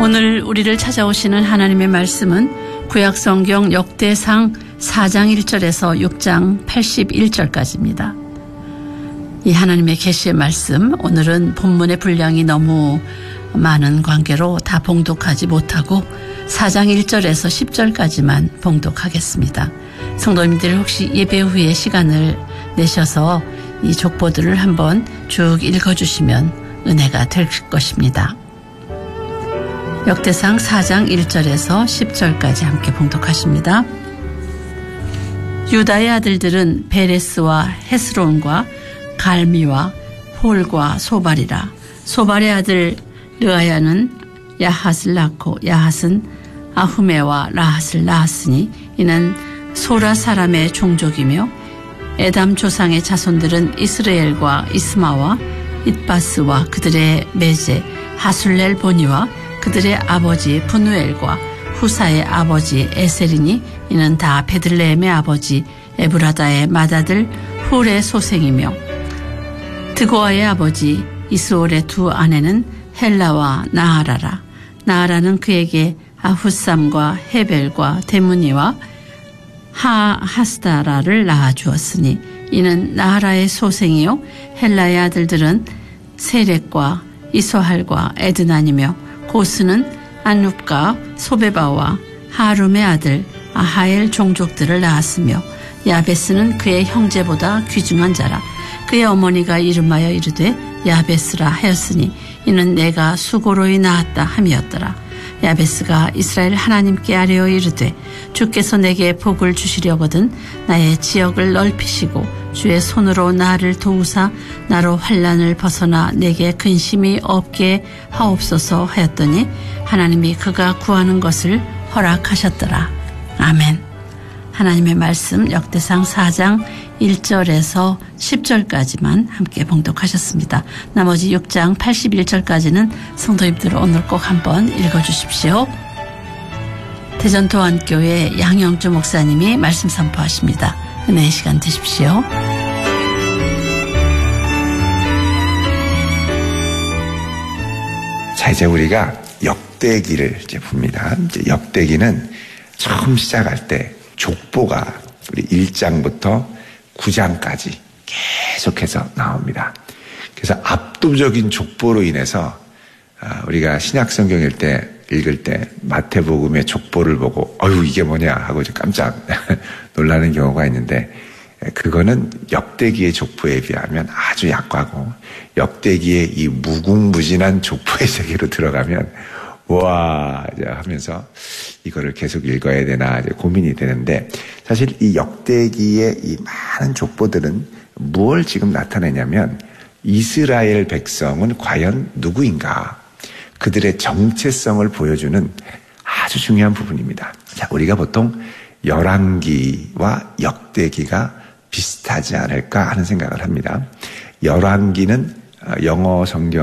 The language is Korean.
오늘 우리를 찾아오시는 하나님의 말씀은 구약성경 역대상 4장 1절에서 6장 81절까지입니다. 이 하나님의 계시의 말씀, 오늘은 본문의 분량이 너무 많은 관계로 다 봉독하지 못하고 4장 1절에서 10절까지만 봉독하겠습니다. 성도님들 혹시 예배 후에 시간을 내셔서 이 족보들을 한번 쭉 읽어주시면 은혜가 될 것입니다. 역대상 4장 1절에서 10절까지 함께 봉독하십니다. 유다의 아들들은 베레스와 헤스론과 갈미와 홀과 소발이라. 소발의 아들 르아야는 야핫을 낳고 야핫은 아후메와 라핫을 낳았으니 이는 소라 사람의 종족이며 에담 조상의 자손들은 이스라엘과 이스마와 잇바스와 그들의 메제 하술렐 보니와 그들의 아버지 분우엘과 후사의 아버지 에셀이니 이는 다 베들레헴의 아버지 에브라다의 맏아들 훌의 소생이며 드고아의 아버지 이스올의 두 아내는 헬라와 나아라라. 나아라는 그에게 아후삼과 헤벨과 데무니와 하스다라를 낳아주었으니 이는 나아라의 소생이요 헬라의 아들들은 세렉과 이소할과 에드난이며 고스는 안룹과 소베바와 하룸의 아들 아하엘 종족들을 낳았으며 야베스는 그의 형제보다 귀중한 자라. 그의 어머니가 이름하여 이르되 야베스라 하였으니 이는 내가 수고로이 낳았다 함이었더라. 야베스가 이스라엘 하나님께 아뢰어 이르되 주께서 내게 복을 주시려거든 나의 지역을 넓히시고 주의 손으로 나를 도우사 나로 환난을 벗어나 내게 근심이 없게 하옵소서 하였더니 하나님이 그가 구하는 것을 허락하셨더라. 아멘. 하나님의 말씀 역대상 4장 1절에서 10절까지만 함께 봉독하셨습니다. 나머지 6장 81절까지는 성도님들 오늘 꼭 한번 읽어주십시오. 대전도안교회 양영주 목사님이 말씀 선포하십니다. 은혜의 시간 되십시오. 자, 이제 우리가 역대기를 이제 봅니다. 이제 역대기는 처음 시작할 때 족보가 우리 1장부터 9장까지 계속해서 나옵니다. 그래서 압도적인 족보로 인해서 우리가 신약성경 읽을 때 마태복음의 족보를 보고 어휴 이게 뭐냐 하고 깜짝 놀라는 경우가 있는데 그거는 역대기의 족보에 비하면 아주 약하고 역대기의 이 무궁무진한 족보의 세계로 들어가면 와 하면서 이거를 계속 읽어야 되나 이제 고민이 되는데 사실 이 역대기의 이 많은 족보들은 무엇을 지금 나타내냐면 이스라엘 백성은 과연 누구인가 그들의 정체성을 보여주는 아주 중요한 부분입니다. 자, 우리가 보통 열왕기와 역대기가 비슷하지 않을까 하는 생각을 합니다. 열왕기는 영어 성경